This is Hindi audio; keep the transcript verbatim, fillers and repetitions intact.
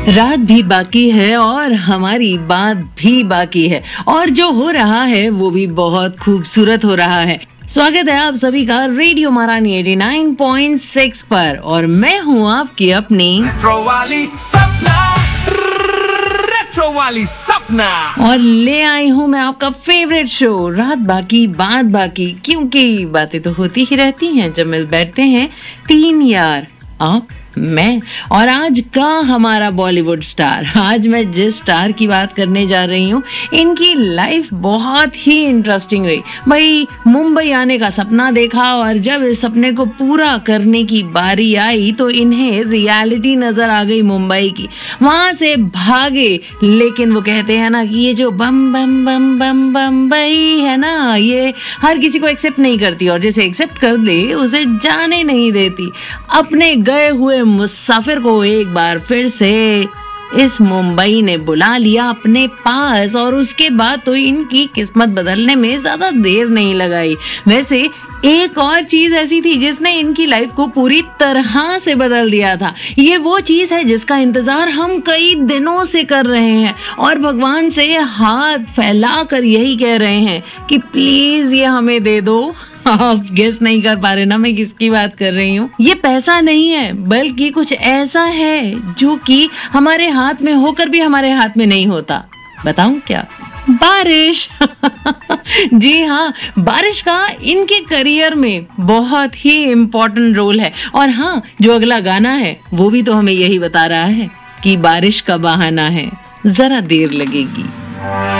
रात भी बाकी है और हमारी बात भी बाकी है और जो हो रहा है वो भी बहुत खूबसूरत हो रहा है। स्वागत है आप सभी का रेडियो महारानी नवासी पॉइंट सिक्स पर और मैं हूँ आपकी अपनी रेट्रो वाली सपना, रेट्रो वाली सपना और ले आई हूँ मैं आपका फेवरेट शो रात बाकी बात बाकी, क्योंकि बातें तो होती ही रहती हैं जब मिल बैठते हैं तीन यार, आप मैं और आज का हमारा बॉलीवुड स्टार। आज मैं जिस स्टार की बात करने जा रही हूँ इनकी लाइफ बहुत ही इंटरेस्टिंग रही। भाई मुंबई आने का सपना देखा और जब इस सपने को पूरा करने की बारी आई तो इन्हें रियलिटी नजर आ गई मुंबई की। वहां से भागे, लेकिन वो कहते हैं ना कि ये जो बम बम बम बम बम्बई है ना, ये हर किसी को एक्सेप्ट नहीं करती और जैसे एक्सेप्ट कर दे उसे जाने नहीं देती। अपने गए हुए मुसाफिर को एक बार फिर से इस मुंबई ने बुला लिया अपने पास और उसके बाद तो इनकी किस्मत बदलने में ज्यादा देर नहीं लगाई। वैसे एक और चीज ऐसी थी जिसने इनकी लाइफ को पूरी तरह से बदल दिया था। ये वो चीज है जिसका इंतजार हम कई दिनों से कर रहे हैं और भगवान से हाथ फैलाकर यही कह रहे हैं कि प्लीज ये हमें दे दो। आप गेस नहीं कर पा रहे ना मैं किसकी बात कर रही हूँ। ये पैसा नहीं है बल्कि कुछ ऐसा है जो कि हमारे हाथ में होकर भी हमारे हाथ में नहीं होता। बताऊं क्या? बारिश। जी हाँ, बारिश का इनके करियर में बहुत ही इम्पोर्टेंट रोल है। और हाँ, जो अगला गाना है वो भी तो हमें यही बता रहा है कि बारिश का बहाना है, जरा देर लगेगी।